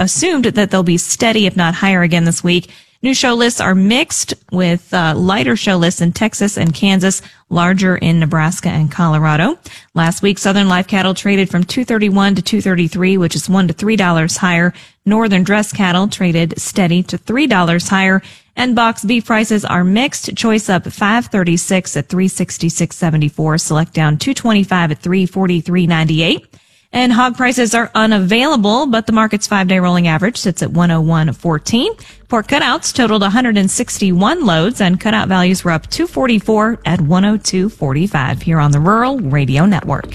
assumed that they'll be steady, if not higher again this week. New show lists are mixed, with lighter show lists in Texas and Kansas, larger in Nebraska and Colorado. Last week, Southern live cattle traded from $231 to $233, which is $1 to $3 higher. Northern dress cattle traded steady to $3 higher. And box beef prices are mixed. Choice up $5.36 at $366.74. Select down $2.25 at $343.98. And hog prices are unavailable, but the market's 5-day rolling average sits at 101.14. Pork cutouts totaled 161 loads, and cutout values were up 244 at 102.45 here on the Rural Radio Network.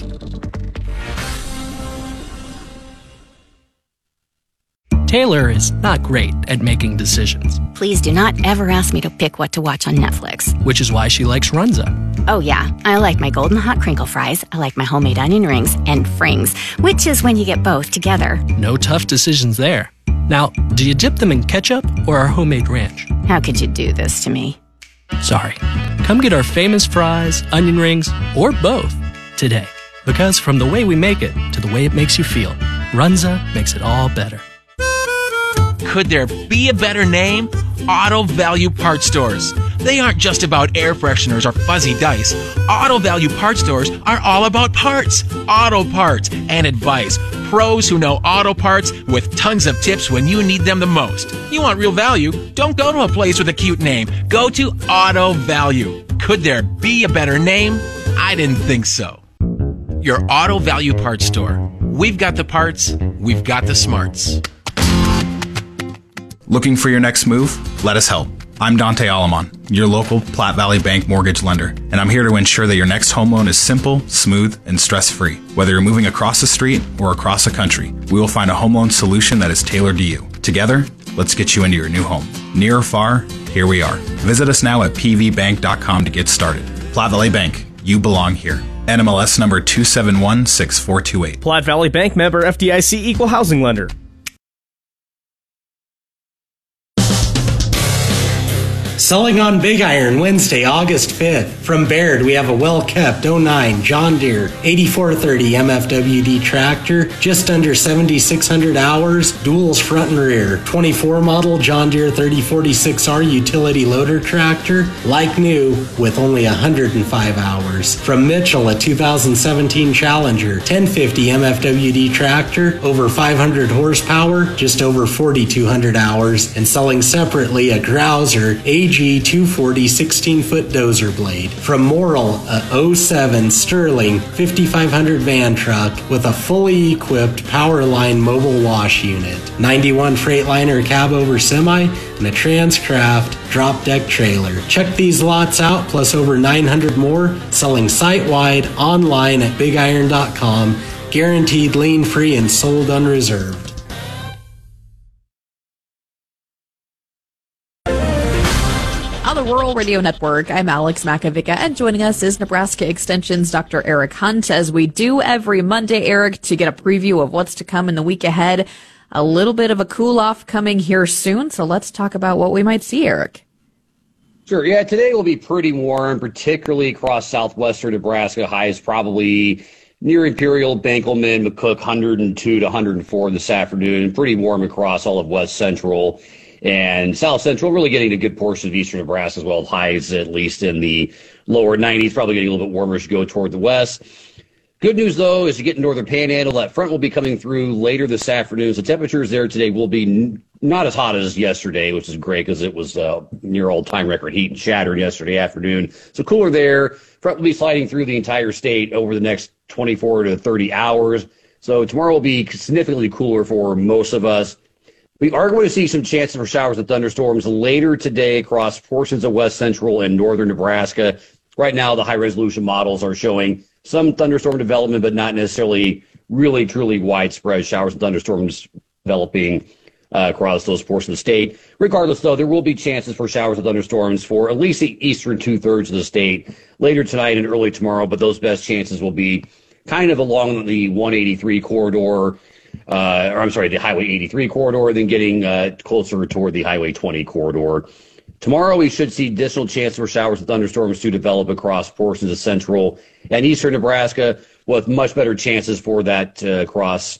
Taylor is not great at making decisions. Please do not ever ask me to pick what to watch on Netflix. Which is why she likes Runza. Oh yeah, I like my golden hot crinkle fries, I like my homemade onion rings, and frings, which is when you get both together. No tough decisions there. Now, do you dip them in ketchup or our homemade ranch? How could you do this to me? Sorry. Come get our famous fries, onion rings, or both today. Because from the way we make it to the way it makes you feel, Runza makes it all better. Could there be a better name? Auto Value Parts Stores. They aren't just about air fresheners or fuzzy dice. Auto Value Parts Stores are all about parts, auto parts, and advice. Pros who know auto parts with tons of tips when you need them the most. You want real value? Don't go to a place with a cute name. Go to Auto Value. Could there be a better name? I didn't think so. Your Auto Value Parts Store. We've got the parts, we've got the smarts. Looking for your next move? Let us help. I'm Dante Alamon, your local Platte Valley Bank mortgage lender, and I'm here to ensure that your next home loan is simple, smooth, and stress-free. Whether you're moving across the street or across the country, we will find a home loan solution that is tailored to you. Together, let's get you into your new home. Near or far, here we are. Visit us now at pvbank.com to get started. Platte Valley Bank, you belong here. NMLS number 2716428. Platte Valley Bank, member FDIC, equal housing lender. Selling on Big Iron Wednesday, August 5th. From Baird, we have a well-kept 09 John Deere 8430 MFWD tractor, just under 7,600 hours, duals front and rear. 24 model John Deere 3046R utility loader tractor, like new, with only 105 hours. From Mitchell, a 2017 Challenger 1050 MFWD tractor, over 500 horsepower, just over 4,200 hours, and selling separately a Grouser AG 240 16-foot dozer blade. From Morrill, a 07 Sterling 5500 van truck with a fully equipped Powerline mobile wash unit. 91 Freightliner cab over semi and a Transcraft drop deck trailer. Check these lots out, plus over 900 more, selling site-wide online at bigiron.com. Guaranteed lien-free and sold unreserved. On the Rural Radio Network, I'm Alex Makovica, and joining us is Nebraska Extension's Dr. Eric Hunt, as we do every Monday, Eric, to get a preview of what's to come in the week ahead. A little bit of a cool-off coming here soon, so let's talk about what we might see, Eric. Sure, yeah, today will be pretty warm, particularly across southwestern Nebraska. Highs probably near Imperial, Benkelman, McCook, 102 to 104 this afternoon. Pretty warm across all of west central and south central, really getting a good portion of eastern Nebraska as well. Highs at least in the lower 90s, probably getting a little bit warmer as you go toward the west. Good news, though, as you get in northern Panhandle, that front will be coming through later this afternoon. So temperatures there today will be not as hot as yesterday, which is great because it was near all-time record heat and shattered yesterday afternoon. So cooler there. Front will be sliding through the entire state over the next 24 to 30 hours. So tomorrow will be significantly cooler for most of us. We are going to see some chances for showers and thunderstorms later today across portions of west central and northern Nebraska. Right now, the high-resolution models are showing some thunderstorm development, but not necessarily really, truly widespread showers and thunderstorms developing across those portions of the state. Regardless, though, there will be chances for showers and thunderstorms for at least the eastern two-thirds of the state later tonight and early tomorrow, but those best chances will be kind of along the 183 corridor, the Highway 83 corridor, then getting closer toward the Highway 20 corridor. Tomorrow, we should see additional chances for showers and thunderstorms to develop across portions of central and eastern Nebraska, with much better chances for that across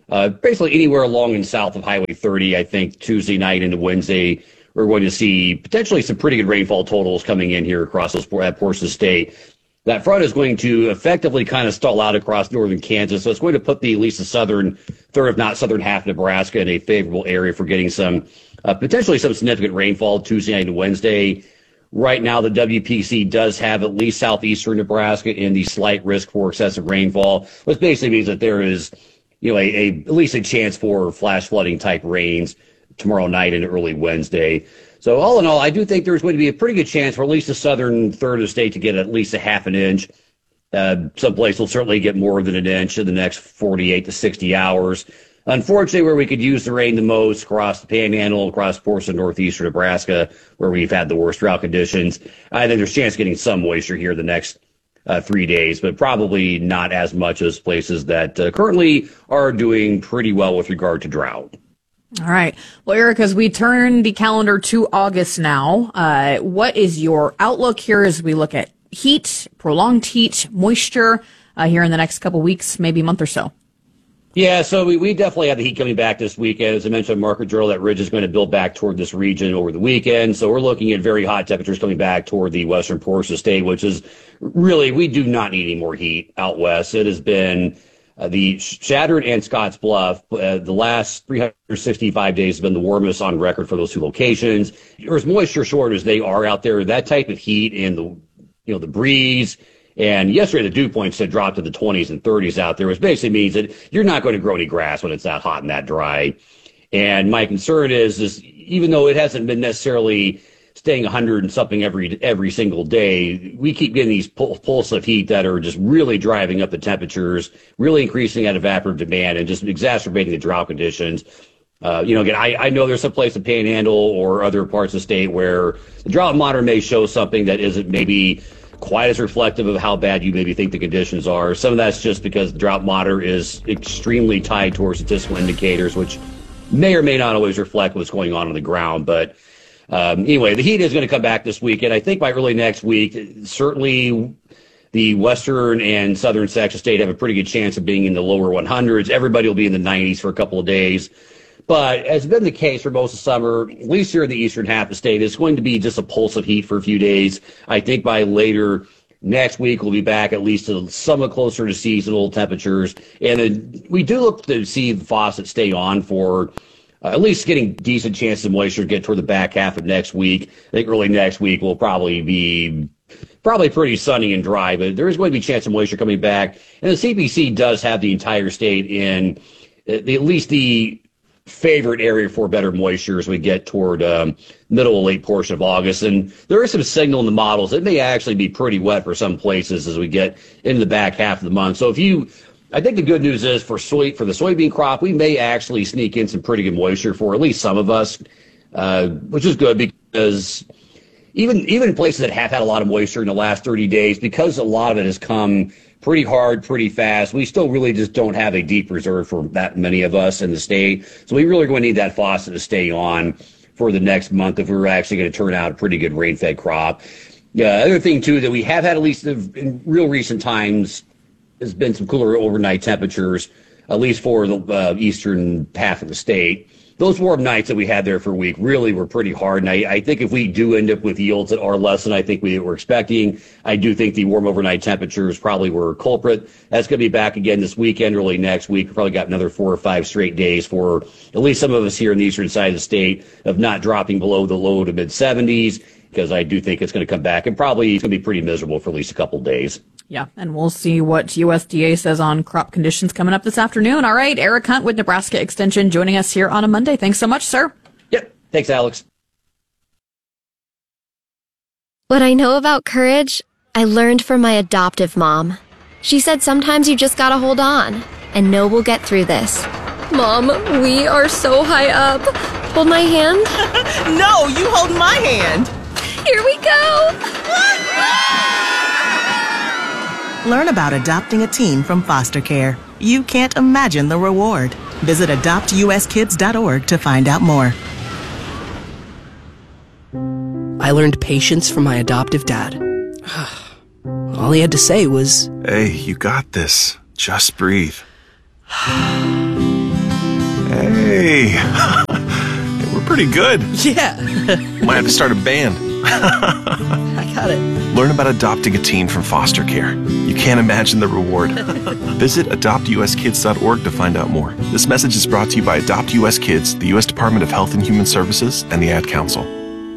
basically anywhere along and south of Highway 30. I think Tuesday night into Wednesday, we're going to see potentially some pretty good rainfall totals coming in here across those portions of the state. That front is going to effectively kind of stall out across northern Kansas, so it's going to put at least the southern third, if not southern half of Nebraska in a favorable area for getting some potentially some significant rainfall Tuesday night and Wednesday. Right now, the WPC does have at least southeastern Nebraska in the slight risk for excessive rainfall, which basically means that there is, at least a chance for flash flooding type rains tomorrow night and early Wednesday. So all in all, I do think there's going to be a pretty good chance for at least the southern third of the state to get at least a half an inch. Some place will certainly get more than an inch in the next 48 to 60 hours. Unfortunately, where we could use the rain the most across the Panhandle, across portions of northeastern Nebraska, where we've had the worst drought conditions, I think there's a chance of getting some moisture here the next 3 days, but probably not as much as places that currently are doing pretty well with regard to drought. All right. Well, Eric, as we turn the calendar to August now, what is your outlook here as we look at heat, prolonged heat, moisture here in the next couple weeks, maybe a month or so? Yeah, so we definitely have the heat coming back this weekend. As I mentioned, Market Journal, that ridge is going to build back toward this region over the weekend. So we're looking at very hot temperatures coming back toward the western portion of the state, which is really, we do not need any more heat out west. It has been the Chadron and Scotts Bluff, the last 365 days have been the warmest on record for those two locations. Or as moisture short as they are out there, that type of heat and the breeze. And yesterday, the dew points had dropped to the 20s and 30s out there, which basically means that you're not going to grow any grass when it's that hot and that dry. And my concern is even though it hasn't been necessarily staying 100 and something every single day, we keep getting these pulse of heat that are just really driving up the temperatures, really increasing that evaporative demand and just exacerbating the drought conditions. Again, I know there's some place in Panhandle or other parts of the state where the drought monitor may show something that isn't maybe quite as reflective of how bad you maybe think the conditions are. Some of that's just because the drought monitor is extremely tied towards statistical indicators, which may or may not always reflect what's going on the ground. But anyway, the heat is going to come back this weekend. I think by early next week, certainly the western and southern sections of the state have a pretty good chance of being in the lower 100s. Everybody will be in the 90s for a couple of days. But as has been the case for most of summer, at least here in the eastern half of the state, it's going to be just a pulse of heat for a few days. I think by later next week, we'll be back at least to somewhat closer to seasonal temperatures. And then we do look to see the faucet stay on for at least getting decent chances of moisture to get toward the back half of next week. I think early next week will probably be pretty sunny and dry, but there is going to be a chance of moisture coming back. And the CPC does have the entire state in at least the favorite area for better moisture as we get toward middle or late portion of August. And there is some signal in the models. It may actually be pretty wet for some places as we get into the back half of the month. So I think the good news is for the soybean crop, we may actually sneak in some pretty good moisture for at least some of us, which is good because even in places that have had a lot of moisture in the last 30 days, because a lot of it has come pretty hard, pretty fast, we still really just don't have a deep reserve for that many of us in the state. So we really going to need that faucet to stay on for the next month if we're actually going to turn out a pretty good rain-fed crop. Other thing, too, that we have had at least in real recent times has been some cooler overnight temperatures, at least for the eastern half of the state. Those warm nights that we had there for a week really were pretty hard. And I think if we do end up with yields that are less than I think we were expecting, I do think the warm overnight temperatures probably were a culprit. That's going to be back again this weekend, early next week. We've probably got another 4 or 5 straight days for at least some of us here in the eastern side of the state of not dropping below the low to mid 70s, because I do think it's going to come back and probably it's going to be pretty miserable for at least a couple of days. Yeah, and we'll see what USDA says on crop conditions coming up this afternoon. All right, Eric Hunt with Nebraska Extension joining us here on a Monday. Thanks so much, sir. Yep. Thanks, Alex. What I know about courage, I learned from my adoptive mom. She said sometimes you just gotta hold on and know we'll get through this. Mom, we are so high up. Hold my hand. No, you hold my hand. Here we go. Learn about adopting a teen from foster care. You can't imagine the reward. Visit adoptuskids.org to find out more. I learned patience from my adoptive dad. All he had to say was, "Hey, you got this. Just breathe." Hey, we're pretty good. Yeah. Might have to start a band. I got it. Learn about adopting a teen from foster care. You can't imagine the reward. Visit adoptuskids.org to find out more. This message is brought to you by Adopt US Kids, the U.S. Department of Health and Human Services, and the Ad Council.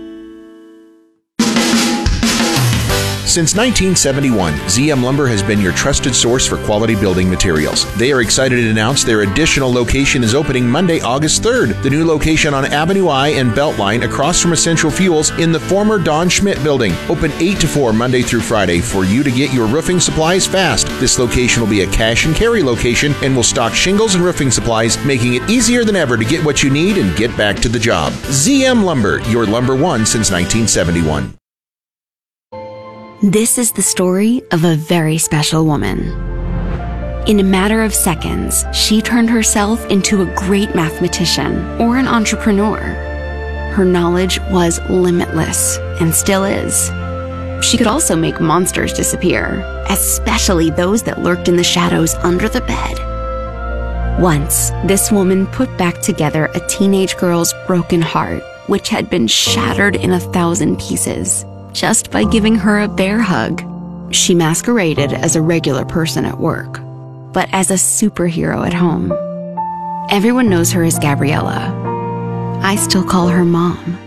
Since 1971, ZM Lumber has been your trusted source for quality building materials. They are excited to announce their additional location is opening Monday, August 3rd. The new location on Avenue I and Beltline across from Essential Fuels in the former Don Schmidt building. Open 8 to 4 Monday through Friday for you to get your roofing supplies fast. This location will be a cash and carry location and will stock shingles and roofing supplies, making it easier than ever to get what you need and get back to the job. ZM Lumber, your lumber one since 1971. This is the story of a very special woman. In a matter of seconds, she turned herself into a great mathematician or an entrepreneur. Her knowledge was limitless and still is. She could also make monsters disappear, especially those that lurked in the shadows under the bed. Once, this woman put back together a teenage girl's broken heart, which had been shattered in 1,000 pieces. Just by giving her a bear hug. She masqueraded as a regular person at work, but as a superhero at home. Everyone knows her as Gabriella. I still call her Mom.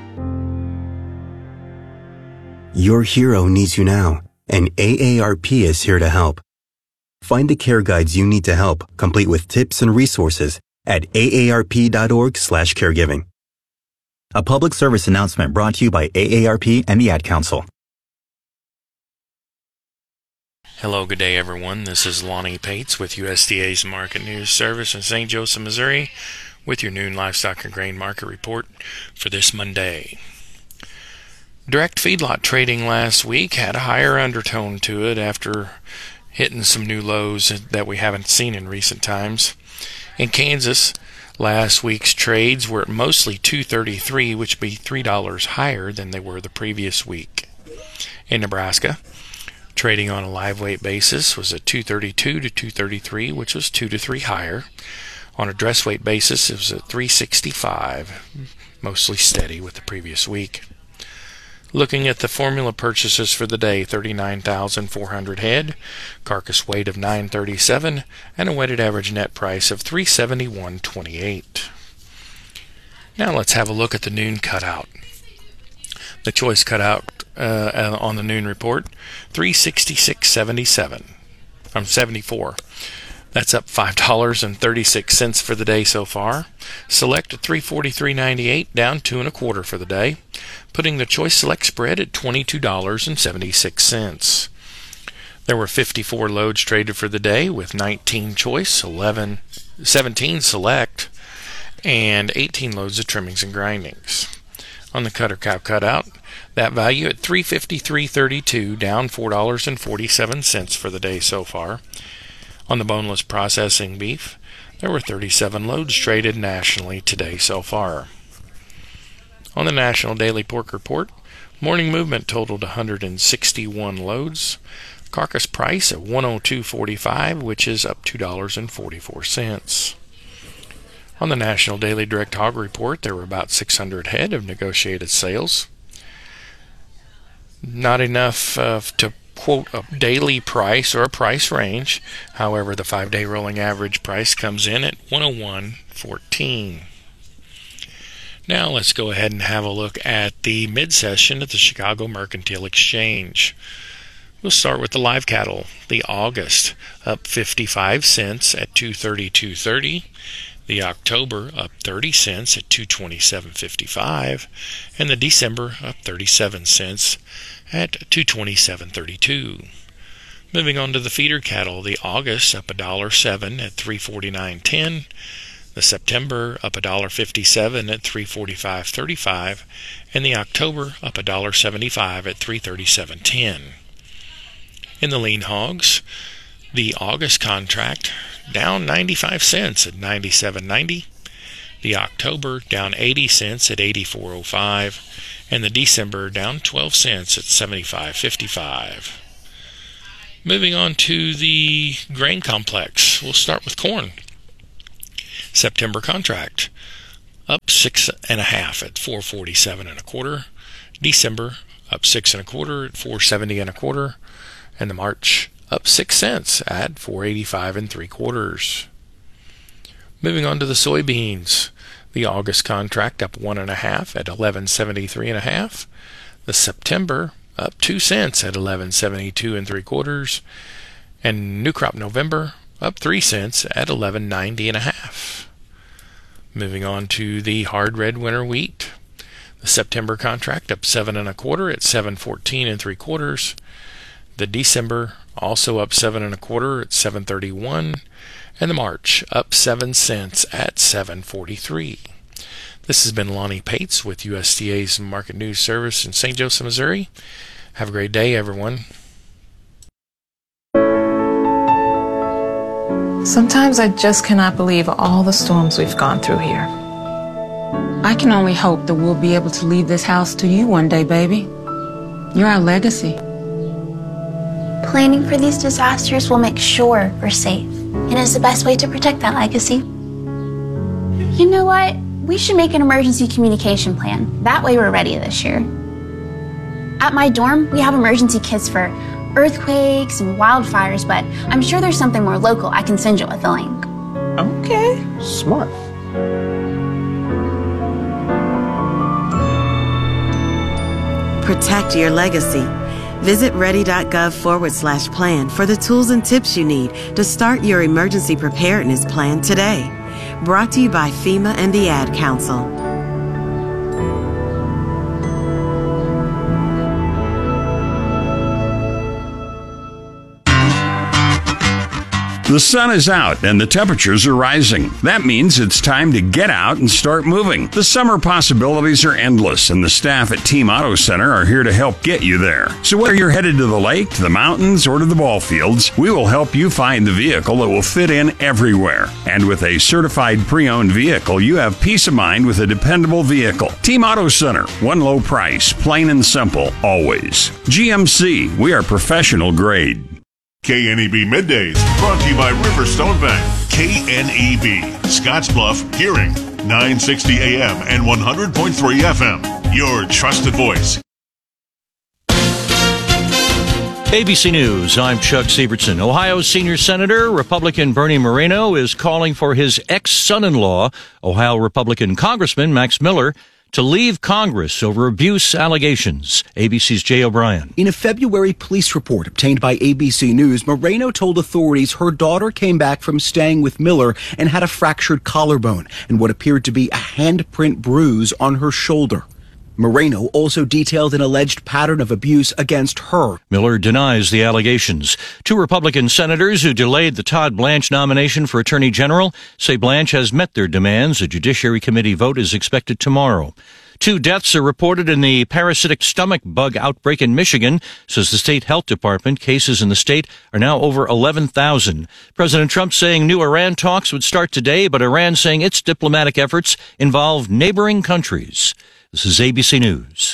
Your hero needs you now, and AARP is here to help. Find the care guides you need to help, complete with tips and resources at aarp.org/caregiving. A public service announcement brought to you by AARP and the Ad Council. Hello, good day everyone. This is Lonnie Pates with USDA's Market News Service in St. Joseph, Missouri with your noon livestock and grain market report for this Monday. Direct feedlot trading last week had a higher undertone to it after hitting some new lows that we haven't seen in recent times. In Kansas, last week's trades were mostly $2.33, which would be $3 higher than they were the previous week. In Nebraska, trading on a live weight basis was at $2.32 to $2.33, which was 2 to 3 higher. On a dress weight basis, it was at $3.65, mostly steady with the previous week. Looking at the formula purchases for the day, 39,400 head, carcass weight of 937, and a weighted average net price of $371.28. Now let's have a look at the noon cutout. The choice cutout on the noon report, 366.77. I'm 74. That's up $5.36 for the day so far. Select at $343.98, down 2 1/4 for the day, putting the choice select spread at $22.76. There were 54 loads traded for the day, with 19 choice, 17 select, and 18 loads of trimmings and grindings. On the cutter cow cutout, that value at $353.32, down $4.47 for the day so far. On the boneless processing beef, there were 37 loads traded nationally today so far. On the National Daily Pork Report, morning movement totaled 161 loads. Carcass price at $102.45, which is up $2.44. On the National Daily Direct Hog Report, there were about 600 head of negotiated sales. Not enough to quote a daily price or a price range. However, the 5-day rolling average price comes in at $101.14. Now let's go ahead and have a look at the mid-session at the Chicago Mercantile Exchange. We'll start with the live cattle. The August up 55 cents at $232.30. The October up 30 cents at $227.55. And the December up 37 cents at $227.32. Moving on to the feeder cattle, the August up $1.07 at $349.10. The September up $1.57 at $345.35, and the October up $1.75 at $337.10. In the lean hogs, the August contract down 95 cents at $97.90. The October down 80 cents at $84.05, and the December down 12 cents at $75.55. Moving on to the grain complex, we'll start with corn. September contract up 6.5 at 447 1/4. December up 6 1/4 at 470 1/4, and the March up 6 cents at 485 3/4. Moving on to the soybeans, the August contract up 1.5 at 1173 1/2. The September up 2 cents at 1172 3/4, and new crop November up 3 cents at 1190 1/2. Moving on to the hard red winter wheat. The September contract up 7 1/4 at 714 3/4. The December also up 7 1/4 at 731, and the March up 7 cents at 743. This has been Lonnie Pates with USDA's Market News Service in St. Joseph, Missouri. Have a great day, everyone. Sometimes I just cannot believe all the storms we've gone through here. I can only hope that we'll be able to leave this house to you one day, baby. You're our legacy. Planning for these disasters will make sure we're safe, and is the best way to protect that legacy. You know what? We should make an emergency communication plan. That way we're ready this year. At my dorm, we have emergency kits for earthquakes and wildfires, but I'm sure there's something more local I can send you with a link. Okay. Smart. Protect your legacy. Visit ready.gov/plan for the tools and tips you need to start your emergency preparedness plan today. Brought to you by FEMA and the Ad Council. The sun is out and the temperatures are rising. That means it's time to get out and start moving. The summer possibilities are endless, and the staff at Team Auto Center are here to help get you there. So whether you're headed to the lake, to the mountains, or to the ball fields, we will help you find the vehicle that will fit in everywhere. And with a certified pre-owned vehicle, you have peace of mind with a dependable vehicle. Team Auto Center, one low price, plain and simple, always. GMC, we are professional grade. KNEB Middays, brought to you by Riverstone Bank. KNEB, Scottsbluff, Hearing, 960 AM and 100.3 FM. Your trusted voice. ABC News, I'm Chuck Siebertson. Ohio Senior Senator Republican Bernie Moreno is calling for his ex-son-in-law, Ohio Republican Congressman Max Miller, to leave Congress over abuse allegations. ABC's Jay O'Brien. In a February police report obtained by ABC News, Moreno told authorities her daughter came back from staying with Miller and had a fractured collarbone and what appeared to be a handprint bruise on her shoulder. Moreno also detailed an alleged pattern of abuse against her. Miller denies the allegations. Two Republican senators who delayed the Todd Blanche nomination for Attorney General say Blanche has met their demands. A Judiciary Committee vote is expected tomorrow. 2 deaths are reported in the parasitic stomach bug outbreak in Michigan, says the state health department. Cases in the state are now over 11,000. President Trump saying new Iran talks would start today, but Iran saying its diplomatic efforts involve neighboring countries. This is ABC News.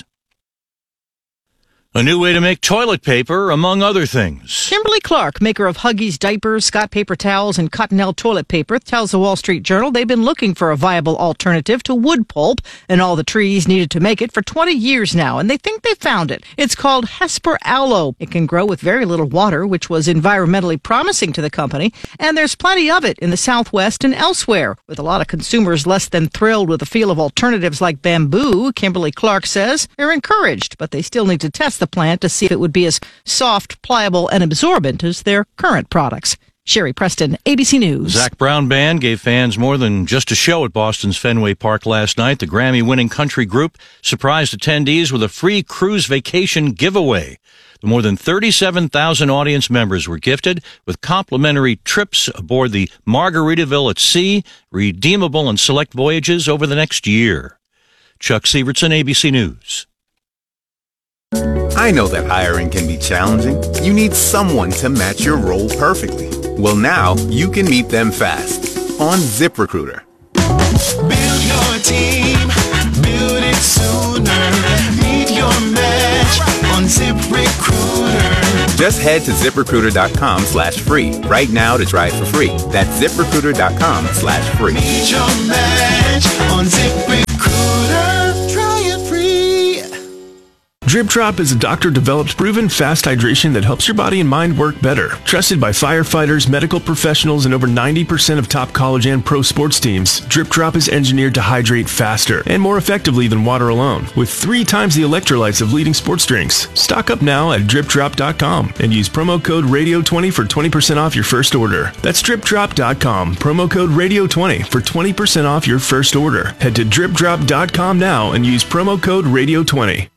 A new way to make toilet paper, among other things. Kimberly-Clark, maker of Huggies diapers, Scott paper towels, and Cottonelle toilet paper, tells the Wall Street Journal they've been looking for a viable alternative to wood pulp and all the trees needed to make it for 20 years now, and they think they found it. It's called Hesper Aloe. It can grow with very little water, which was environmentally promising to the company, and there's plenty of it in the Southwest and elsewhere. With a lot of consumers less than thrilled with the feel of alternatives like bamboo, Kimberly-Clark says they're encouraged, but they still need to test the plant to see if it would be as soft, pliable, and absorbent as their current products. Sherry Preston, ABC News. Zac Brown Band gave fans more than just a show at Boston's Fenway Park last night. The Grammy-winning country group surprised attendees with a free cruise vacation giveaway. The more than 37,000 audience members were gifted with complimentary trips aboard the Margaritaville at Sea, redeemable on select voyages over the next year. Chuck Siebertson, ABC News. I know that hiring can be challenging. You need someone to match your role perfectly. Well, now you can meet them fast on ZipRecruiter. Build your team, build it sooner. Meet your match on ZipRecruiter. Just head to ZipRecruiter.com/free right now to try it for free. That's ZipRecruiter.com/free. Need your match on ZipRecruiter. Try it free. Drip Drop is a doctor-developed, proven fast hydration that helps your body and mind work better. Trusted by firefighters, medical professionals, and over 90% of top college and pro sports teams, Drip Drop is engineered to hydrate faster and more effectively than water alone, with 3 times the electrolytes of leading sports drinks. Stock up now at DripDrop.com and use promo code RADIO20 for 20% off your first order. That's DripDrop.com, promo code RADIO20 for 20% off your first order. Head to DripDrop.com now and use promo code RADIO20.